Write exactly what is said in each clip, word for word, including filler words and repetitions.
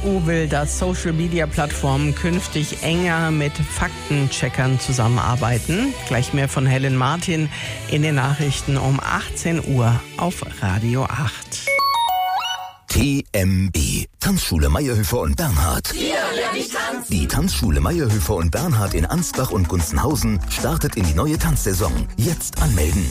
U will, dass Social-Media-Plattformen künftig enger mit Faktencheckern zusammenarbeiten. Gleich mehr von Helen Martin in den Nachrichten um achtzehn Uhr auf Radio acht. T M B. Tanzschule Mayerhöfer und Bernhard. Hier lerne ich tanzen. Die Tanzschule Mayerhöfer und Bernhard in Ansbach und Gunzenhausen startet in die neue Tanzsaison. Jetzt anmelden.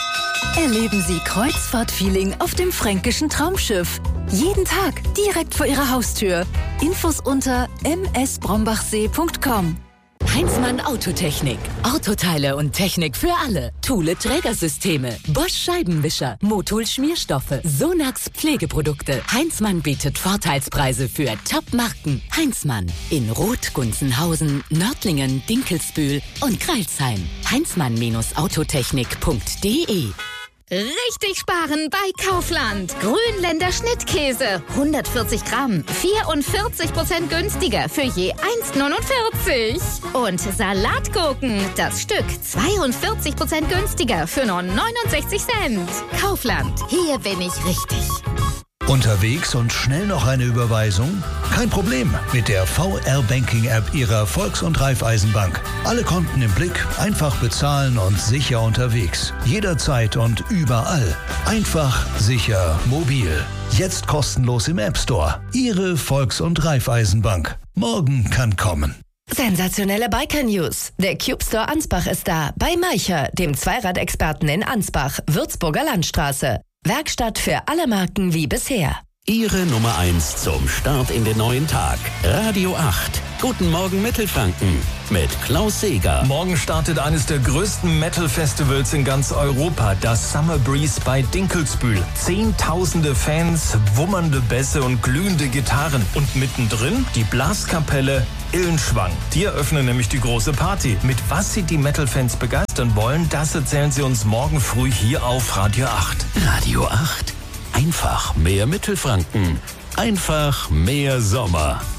Erleben Sie Kreuzfahrt-Feeling auf dem fränkischen Traumschiff. Jeden Tag direkt vor Ihrer Haustür. Infos unter m s brombachsee punkt com. Heinzmann Autotechnik. Autoteile und Technik für alle. Thule Trägersysteme. Bosch Scheibenwischer. Motul Schmierstoffe. Sonax Pflegeprodukte. Heinzmann bietet Vorteilspreise für Top-Marken. Heinzmann. In Roth, Gunzenhausen, Nördlingen, Dinkelsbühl und Kreilsheim. heinzmann autotechnik punkt de. Richtig sparen bei Kaufland. Grünländer Schnittkäse. hundertvierzig Gramm. vierundvierzig Prozent günstiger für je eins neunundvierzig. Und Salatgurken. Das Stück zweiundvierzig Prozent günstiger für nur neunundsechzig Cent. Kaufland. Hier bin ich richtig. Unterwegs und schnell noch eine Überweisung? Kein Problem mit der V R-Banking-App Ihrer Volks- und Raiffeisenbank. Alle Konten im Blick, einfach bezahlen und sicher unterwegs. Jederzeit und überall. Einfach, sicher, mobil. Jetzt kostenlos im App Store. Ihre Volks- und Raiffeisenbank. Morgen kann kommen. Sensationelle Biker-News. Der Cube Store Ansbach ist da. Bei Meicher, dem Zweiradexperten in Ansbach, Würzburger Landstraße. Werkstatt für alle Marken wie bisher. Ihre Nummer eins zum Start in den neuen Tag. Radio acht. Guten Morgen Mittelfranken mit Klaus Seeger. Morgen startet eines der größten Metal-Festivals in ganz Europa, das Summer Breeze bei Dinkelsbühl. Zehntausende Fans, wummernde Bässe und glühende Gitarren. Und mittendrin die Blaskapelle Illenschwang. Die eröffnen nämlich die große Party. Mit was sie die Metal-Fans begeistern wollen, das erzählen sie uns morgen früh hier auf Radio acht. Radio acht. Einfach mehr Mittelfranken. Einfach mehr Sommer.